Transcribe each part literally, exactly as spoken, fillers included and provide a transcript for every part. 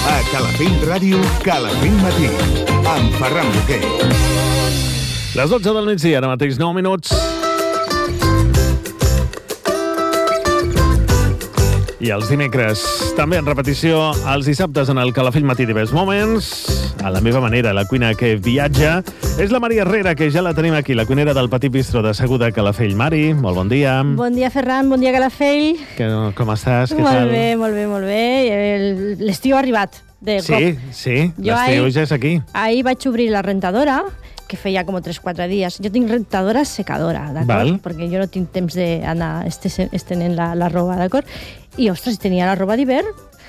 A Calafell Ràdio, Calafell Matí, amb Ferran Boquer. Les dotze del migdia, ara mateix nou minuts. I els dimecres, també en repetició, els dissabtes en el Calafell Matí de Best Moments, a la meva manera, la cuina que viatja, és la Maria Herrera, que ja la tenim aquí, la cuinera del Petit Bistró de Seguda, Calafell. Mari, molt bon dia. Bon dia, Ferran, bon dia, Calafell. Que, com estàs? Què molt tal? bé, molt bé, molt bé. L'estiu ha arribat, de sí, cop. Sí, l'estiu ja és aquí. Ahir vaig obrir la rentadora, que feia com tres o quatre dies. Jo tinc rentadora secadora, d'acord? Perquè jo no tinc temps d'anar estenent la, la roba, d'acord? I, ostres, tenia la roba d'hivern,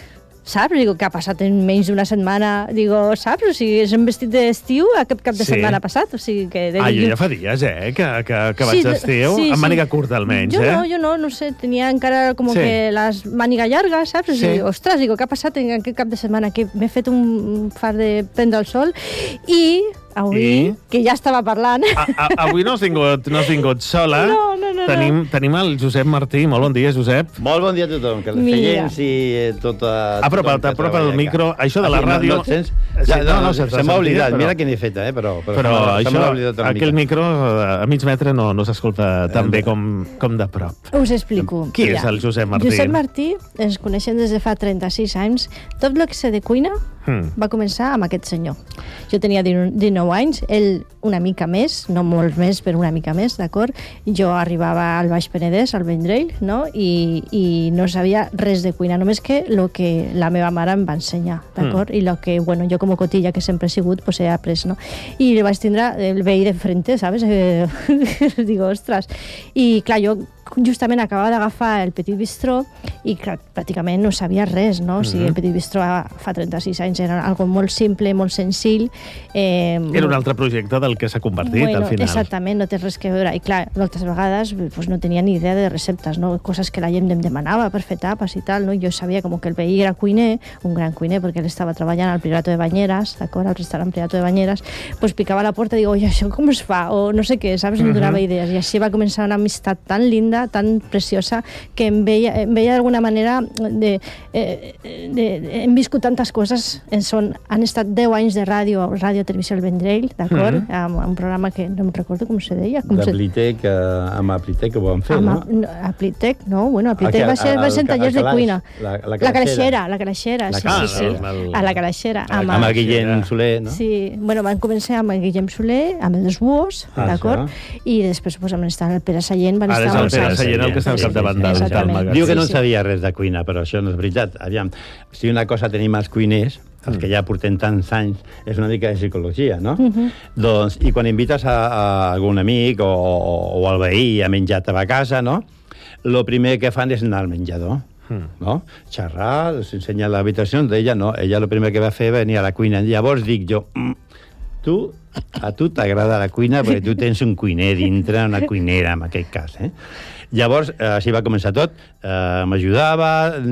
saps? Digo, què ha passat en menys d'una setmana? Digo, saps? O sigui, és un vestit d'estiu a cap cap de sí. setmana passat. O sigui, que de... Ah, jo ja fa dies, eh, que, que, que vaig sí, d'estiu, sí, amb sí. màniga curta almenys, jo eh? Jo no, jo no, no sé, tenia encara com sí. que les màniga llarga, saps? O sigui, sí. ostres, digo, què ha passat en aquest cap de setmana? Que m'he fet un far de prendre el sol i... Avui, I... que ja estava parlant. A, a, avui no has vingut, no has vingut sola. No, no, no. Tenim, no. tenim el Josep Martí. Molt bon dia, Josep. Molt bon dia a tothom. Que les seients i tota... Apropa't, apropa el micro. Això de la ràdio... No, no et sents? Ja, no, no, se m'ha oblidat. Mira que n'he fet, eh? Però, però, però això, aquell mica. micro a mig metre no, no s'escolta tan bé com, com de prop. Us explico. Qui és el Josep Martí? Josep Martí, ens coneixem des de fa trenta-sis anys. Tot el que sé de cuina hmm. va començar amb aquest senyor. Jo tenia dinou anys, ell una mica més, no molt més, però una mica més, d'acord? Jo arribava al Baix Penedès, al Vendrell, no? I, i no sabia res de cuina, només que el que la meva mare em va ensenyar, d'acord? Mm. I el que, bueno, jo com a cotilla que sempre he sigut, pues he après, no? I vaig tindre el veí de frente, ¿sabes? Eh, digo, ostres. I, clar, jo justament acabava d'agafar el Petit Bistró i clar, pràcticament no sabia res, no? O sigui, el Petit Bistró fa trenta-sis anys era algo molt simple, molt senzill. Eh, era un altre projecte del que s'ha convertit, bueno, al final. Exactament, no té res que veure. I clar, moltes vegades pues, no tenia ni idea de receptes, no? Coses que la gent em demanava per fer tapes i tal, no? Jo sabia com que el veí era cuiner, un gran cuiner, perquè ell estava treballant al Priorato de Banyeres, d'acord? Al restaurant Priorato de Banyeres, pues picava a la porta i dic, oi, això com es fa? O no sé què, saps? Em donava uh-huh. idees. I així va començar una amistat tan linda, tan preciosa, que em veia, em veia d'alguna manera de, eh, de, de, hem viscut tantes coses, en són, han estat deu anys de ràdio, ràdio televisió al Vendrell, d'acord? Mm-hmm. Amb un programa que no em recordo com se deia. Com D'Aplitec, se... amb Aplitec ho vam fer, amb, no? Aplitec, no? Bueno, Aplitec va ser, va ser en tallers de cuina. La, la, la calaixera, la calaixera, la sí, ah, sí, sí. El, el... A la calaixera. Amb, amb el Guillem Soler, no? Sí, bueno, van començar amb el Guillem Soler, amb els Buos, ah, d'acord? I després pues, vam estar el Pere Sallent, van Ara estar és el Pere Sallent el que està al capdavant del magazín. Diu que no en sabia res de cuina, però això no és veritat. Aviam, si una cosa tenim els cuiners, els que ja portem tants anys, és una mica de psicologia, no? Uh-huh. Doncs, i quan invites a, a algun amic o, o, o al veí a menjar a la casa, no? El primer que fan és anar al menjador. Mm. No? Xerrar, s'ensenya l'habitació d'ella, no. Ella el primer que va fer va venir a la cuina. Llavors dic jo, mm, tu, a tu t'agrada la cuina perquè tu tens un cuiner dintre, una cuinera, en aquest cas, eh? Llavors, eh, així va començar tot, eh, m'ajudava,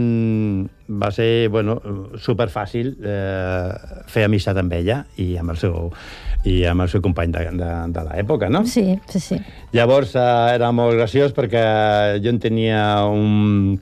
mm, va ser, bueno, superfàcil eh, fer amistat amb ella i amb el seu, i amb el seu company de, de, de l'època, no? Sí, sí, sí. Llavors, eh, era molt graciós perquè jo en tenia un...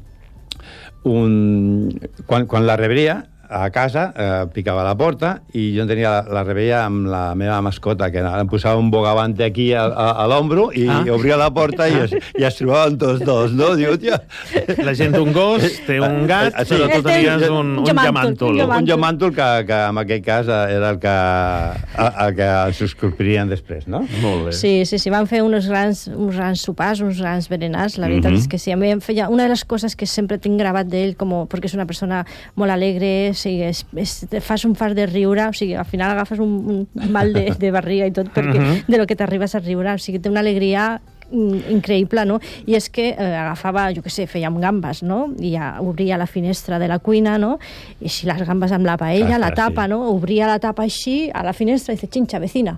un quan, quan la rebria, a casa, eh, picava a la porta i jo en tenia la, la rebella amb la meva mascota, que em posava un bogavante aquí a, a, a l'ombro i ah. obria la porta i es, i es trobaven tots dos, no? Diu, tia... La gent d'un gos té un gat, sí, però tu tenies un, un llamàntol. Un llamàntol que, que en aquest cas era el que, el que els subscriurien després, no? Molt bé. Sí, sí, sí, van fer uns grans, uns grans sopars, uns grans berenars, la veritat mm-hmm. és que sí. A mi em feia una de les coses que sempre tinc gravat d'ell, com, perquè és una persona molt alegre, o sigui, és, és, fas un far de riure, o sigui, al final agafes un, un mal de, de barriga i tot, perquè uh-huh. de lo que t'arribes a riure, o sigui, té una alegria increïble, no? I és que eh, agafava, jo què sé, fèiem gambes, no? I ja obria la finestra de la cuina, no? I així les gambes amb la paella, ah, la tapa, sí. no? Obria la tapa així a la finestra i dice, xinxa, vecina.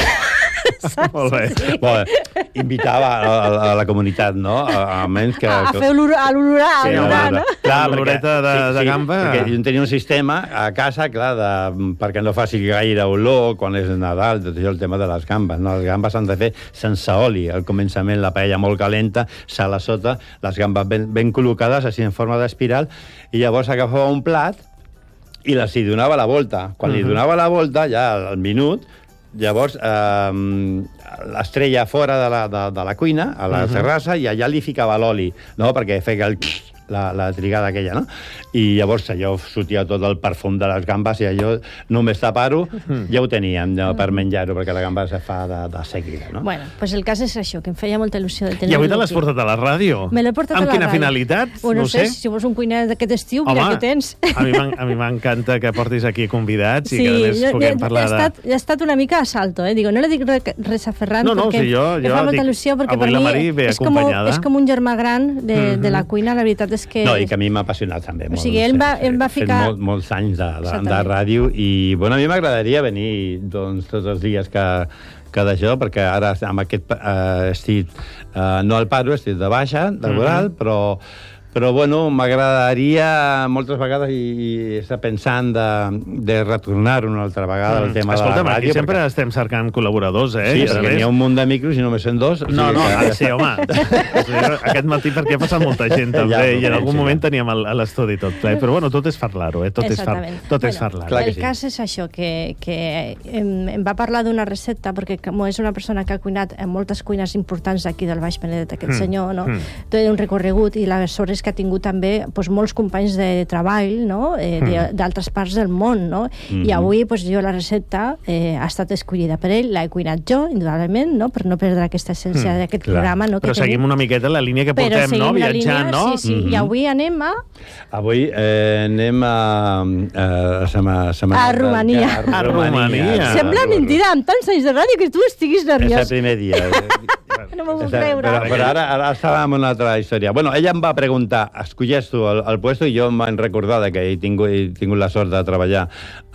Molt bé. Sí. Molt bé. Invitava a, a, a la comunitat, no? A, a menys que... A, a fer l'olorar, sí, no? Clar, l'oloreta de, sí, de gamba... Sí, perquè jo tenia un sistema a casa, clar, de, perquè no faci gaire olor quan és Nadal, tot això, el tema de les gambes, no? Les gambes s'han de fer sense oli. Al començament la paella molt calenta, sal a sota, les gambes ben, ben col·locades, així en forma d'espiral, i llavors agafava un plat i les hi donava la volta. Quan uh-huh. li donava la volta, ja al minut, llavors eh, l'estrella fora de la, de, de la cuina, a la uh-huh. terrassa, i allà li ficava l'oli, no? Perquè feia el... La, la trigada aquella, no? I llavors allò sortia tot el perfum de les gambes i allò, només tapar-ho, mm. ja ho teníem ja, per menjar-ho, perquè la gamba se fa de, de seguida, no? Bueno, doncs pues el cas és això, que em feia molta il·lusió de tenir... I avui te l'has portat a la ràdio? Me l'he portat amb a la ràdio. Amb quina finalitat? Bueno, no, no sé, sé, si vols un cuiner d'aquest estiu, mira Home, què tens. a mi m'encanta que portis aquí convidats sí, i que a més jo, puguem jo, parlar he estat, de... He estat una mica a salto, eh? Digo, no le dic res a Ferran no, no, perquè si jo, jo em fa molta dic, il·lusió, perquè per mi és com, és com un germà gran de, mm-hmm. de la cuina, la veritat és que... No, i que a mi m'ha apassionat també molt. O sigui, ell va, ell va ficar... He fet molt, molts anys de, de, de ràdio i, bueno, a mi m'agradaria venir doncs, tots els dies que, que d'això, perquè ara amb aquest eh, estic, eh, no al paro, estic de baixa, laboral, mm-hmm. però... Però, bueno, m'agradaria moltes vegades i, i estar pensant de, de retornar una altra vegada mm. al tema Escolta'm, de la ràdio. Aquí sempre perquè... estem cercant col·laboradors, eh? Sí, perquè n'hi ha un munt de micros i només són dos. No, sí, no, que... sí, home. Aquest matí perquè ha passat molta gent, també, ja, i en algun moment teníem l'estudi tot ple. Però, bueno, tot és parlar-ho, eh? Tot és, far... tot bueno, és parlar-ho. El sí. cas és això, que, que em, em va parlar d'una recepta, perquè com és una persona que ha cuinat en moltes cuines importants d'aquí del Baix Penedès, aquest mm. senyor, no? Mm. Té un recorregut i les hores que ha tingut també pues, molts companys de treball, no? eh, d'altres mm. parts del món, no? Mm-hmm. I avui pues, jo la recepta eh, ha estat escollida per ell, l'he cuinat jo, indudablement, no? Per no perdre aquesta essència mm, d'aquest programa. No? Però que seguim tenim... una miqueta la línia que portem, no? Viatjant, línia, no? Sí, sí. Mm-hmm. I avui anem a... Avui eh, anem a... a, a, a, a Romania. A, a Romania. Sembla mentida, amb tants anys de ràdio, que tu estiguis nerviós. És el primer dia. No m'ho puc creure. Però, però ara, ara estàvem en una altra història. Bueno, ella em va preguntar, escolleix tu el, el puesto, i jo em vaig recordar que he tingut, he tingut la sort de treballar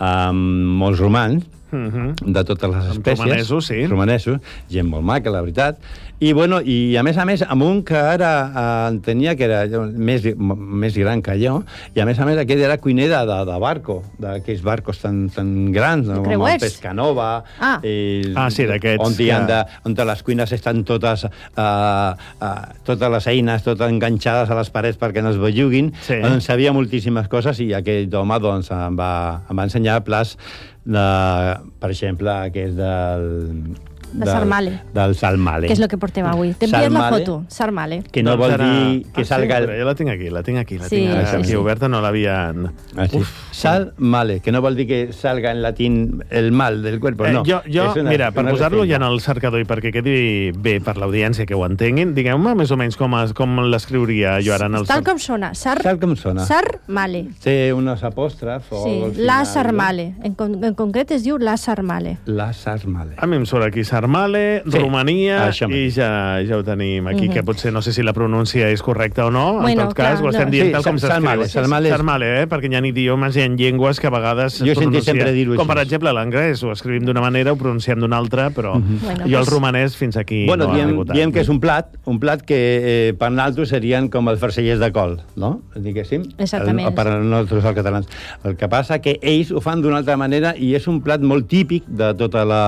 amb molts romans, mm-hmm. de totes les espècies. Romanesos, sí. Romanesos, gent molt maca, la veritat. I, bueno, i a més a més, amb un que ara eh, tenia, que era més, més gran que jo, i a més a més aquest era cuiner de, de, de barco, d'aquells barcos tan, tan grans, no? Com el Pescanova. Ah, i, ah sí, d'aquests. On, que... de, on les cuines estan totes, uh, uh, totes les eines, totes enganxades a les parets perquè no es belluguin. Sí. Doncs sabia moltíssimes coses i aquest home doncs, em, va, em va ensenyar plats, de, per exemple, aquest del... De sarmale. Del sarmale. Que és el que portem avui. T'he enviat la foto, sarmale. Que no vol dir que ah, salga... Sí, però jo la tinc aquí, la tinc aquí, la sí, tinc aquí sí, sí. oberta, no l'havien... Ah, sí. Sarmale, que no vol dir que salga en latín el mal del cuerpo, no. Eh, jo, jo una, mira, per posar-lo ja en el cercador i perquè quedi bé per l'audiència que ho entenguin, digueu-me més o menys com, es, com l'escriuria jo ara en el... Tal com sona. Sar... Tal com sona. Sarmale. Té unes apòstrofs o... Sí, la sarmale. En, con en concret es diu la sarmale. La sarmale. A mi em surt aquí sarmale, sí. Romania, i ja, ja ho tenim aquí, mm-hmm. que potser no sé si la pronúncia és correcta o no, bueno, en tot cas, clar, ho estem no. dient sí, tal com s'escriu. Sarmale, sarmale, sarmale, eh? Perquè hi ha idiomes, hi ha llengües que a vegades jo es pronuncia... Com per exemple l'anglès, ho escrivim d'una manera, ho pronunciem d'una altra, però mm-hmm. bueno, jo el romanès fins aquí bueno, no diem, ha arribat. Diem que és un plat, un plat que eh, per nosaltres serien com els farcellers de col, no? Diguéssim. Exactament. El, per nosaltres, els catalans. El que passa que ells ho fan d'una altra manera i és un plat molt típic de tota la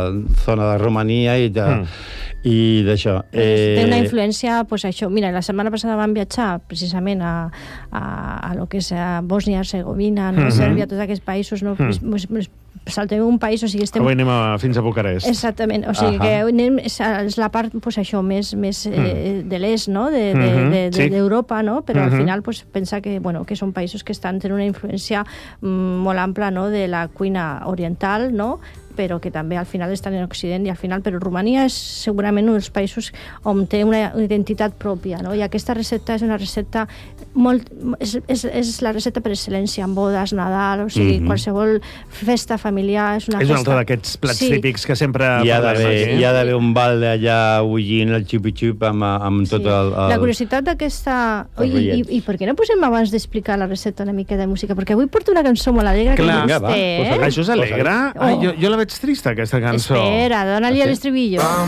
zona de Romania i de... Mm. i d'això. Eh... Té una influència, pues, això. Mira, la setmana passada vam viatjar precisament a, a, a lo que és a Bòsnia-Hercegovina, no? Mm-hmm. Sèrbia, tots aquests països, no? Mm. Saltem un país, o sigui, estem... Avui anem a, fins a Bucarest. Exactament, o sigui, uh-huh. que anem, és, és la part, pues, això, més, més mm. eh, de l'est, no?, de, de, mm-hmm. de, de, sí. d'Europa, no?, però mm-hmm. al final, pues, pensa que, bueno, que són països que estan tenint una influència mm, molt ampla, no?, de la cuina oriental, no?, però que també al final estan en Occident i al final, però Romania és segurament un dels països on té una identitat pròpia, no? I aquesta recepta és una recepta molt... és, és, és la recepta per excel·lència en bodes, Nadal, o sigui, mm-hmm. qualsevol festa familiar és una és festa... És un altre d'aquests plats sí. típics que sempre... Hi ha d'haver un bal d'allà bullint el xup-xup amb, amb tot sí. el, el... La curiositat d'aquesta... Ui, i, i per què no posem abans d'explicar la recepta una mica de música? Perquè avui porto una cançó molt alegre. Clar, que vostè, va, eh? Això és alegre? Oh. Ai, jo, jo la veig trista, aquesta cançó. Espera, dona-li l'estribillo.